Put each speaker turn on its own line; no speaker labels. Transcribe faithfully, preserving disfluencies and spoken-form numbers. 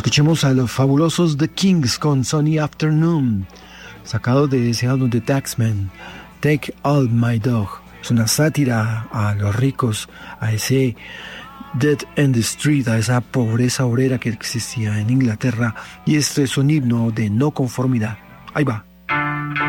Escuchemos a los fabulosos The Kings con Sunny Afternoon, sacado de ese álbum de Taxman, Take All My Dog. Es una sátira a los ricos, a ese Dead in the Street, a esa pobreza obrera que existía en Inglaterra, y este es un himno de no conformidad. Ahí va.